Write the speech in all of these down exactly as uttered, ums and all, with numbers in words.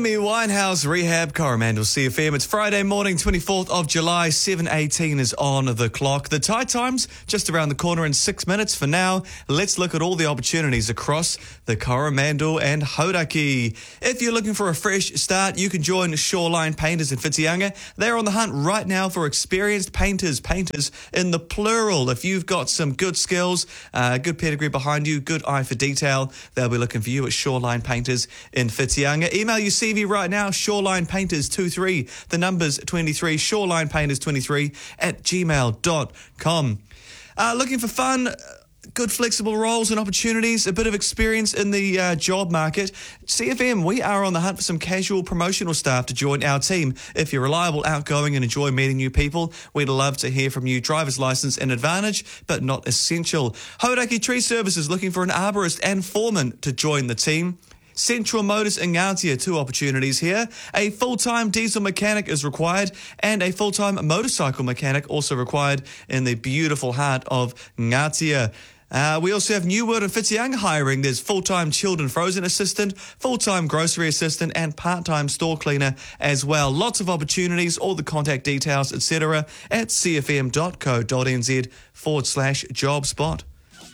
Amy Winehouse, Rehab, Coromandel C F M. It's Friday morning, twenty-fourth of July, seven eighteen is on the clock. The tide time's just around the corner in six minutes. For now, let's look at all the opportunities across the Coromandel and Hauraki. If you're looking for a fresh start, you can join Shoreline Painters in Whitianga. They're on the hunt right now for experienced painters, painters in the plural. If you've got some good skills, uh, good pedigree behind you, good eye for detail, they'll be looking for you at Shoreline Painters in Whitianga. Email your C V right now, shoreline painters twenty-three, the number's twenty-three, shoreline painters twenty-three at gmail dot com. Uh, looking for fun, good flexible roles and opportunities, a bit of experience in the uh, job market. C F M, we are on the hunt for some casual promotional staff to join our team. If you're reliable, outgoing and enjoy meeting new people, we'd love to hear from you. Driver's license an advantage, but not essential. Hauraki Tree Services looking for an arborist and foreman to join the team. Central Motors in Ngatia, two opportunities here. A full-time diesel mechanic is required and a full-time motorcycle mechanic also required in the beautiful heart of Ngatia. Uh, we also have New World and Whitianga hiring. There's full-time chilled and frozen assistant, full-time grocery assistant and part-time store cleaner as well. Lots of opportunities, all the contact details, et cetera at cfm.co.nz forward slash job spot.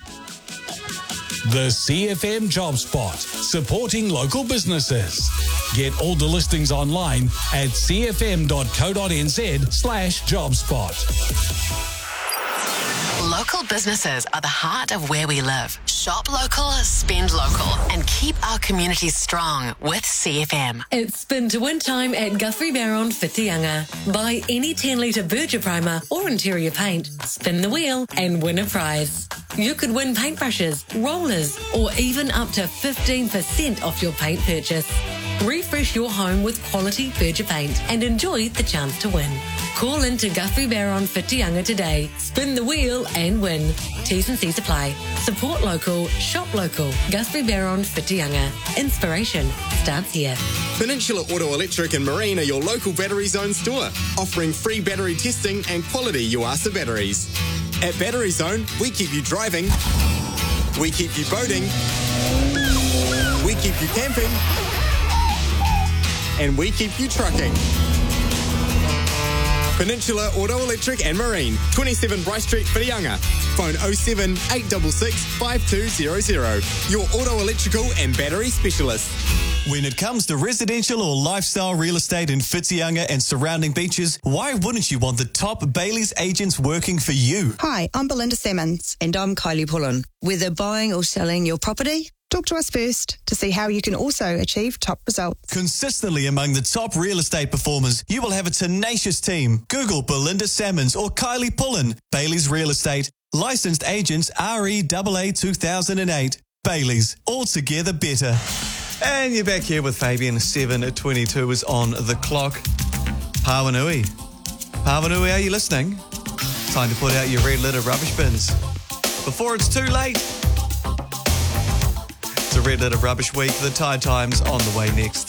The C F M Job Spot, supporting local businesses. Get all the listings online at cfm.co.nz slash jobspot. Local businesses are the heart of where we live. Shop local, spend local, and keep our communities strong with C F M. It's spin to win time at Guthrie Barron, Whitianga. Buy any ten litre Berger primer or interior paint, spin the wheel, and win a prize. You could win paintbrushes, rollers, or even up to fifteen percent off your paint purchase. Refresh your home with quality Berger paint and enjoy the chance to win. Call in to Guthrie Barron, Whitianga today. Spin the wheel and win. T's and C's apply. Support local, shop local. Guthrie Barron, Whitianga. Inspiration starts here. Peninsula Auto Electric and Marine are your local Battery Zone store, offering free battery testing and quality Yuasa batteries. At Battery Zone, we keep you driving, we keep you boating, we keep you camping, and we keep you trucking. Peninsula Auto Electric and Marine, twenty-seven Bryce Street, Whitianga. Phone oh seven, eight six six, five two zero zero. Your auto electrical and battery specialist. When it comes to residential or lifestyle real estate in Whitianga and surrounding beaches, why wouldn't you want the top Bailey's agents working for you? Hi, I'm Belinda Simmons. And I'm Kylie Pullen. Whether buying or selling your property, talk to us first to see how you can also achieve top results. Consistently among the top real estate performers, you will have a tenacious team. Google Belinda Salmons or Kylie Pullen. Bailey's Real Estate. Licensed agents R E A A two thousand eight. Bailey's. Altogether better. And you're back here with Fabian. seven twenty-two is on the clock. Pawanui. Pawanui, are you listening? Time to put out your red litter rubbish bins before it's too late. It's a Red Litter Rubbish Week. The Tide Time's on the way next.